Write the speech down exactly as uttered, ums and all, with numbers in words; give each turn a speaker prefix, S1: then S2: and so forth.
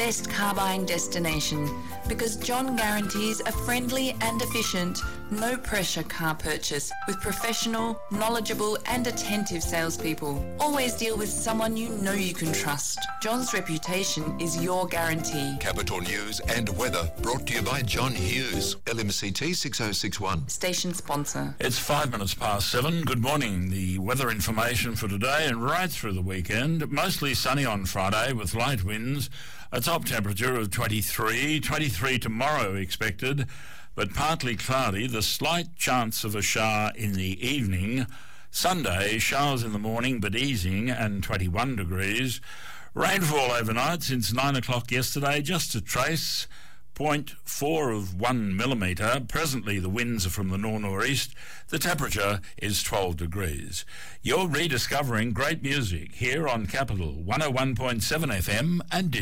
S1: best car buying destination because John guarantees a friendly and efficient, no pressure car purchase with professional, knowledgeable and attentive salespeople. Always deal with someone you know you can trust. John's reputation is your guarantee.
S2: Capital News and weather brought to you by John Hughes, L M C T six oh six one.
S1: Station sponsor.
S3: It's five minutes past seven. Good morning. The weather information for today and right through the weekend. Mostly sunny on Friday with light winds. A top temperature of twenty-three. twenty-three tomorrow expected, but partly cloudy. The slight chance of a shower in the evening. Sunday, showers in the morning but easing and twenty-one degrees. Rainfall overnight since nine o'clock yesterday, just a trace, zero point four of one millimetre. Presently the winds are from the nor'-nor'east. The temperature is twelve degrees. You're rediscovering great music here on Capital one oh one point seven F M and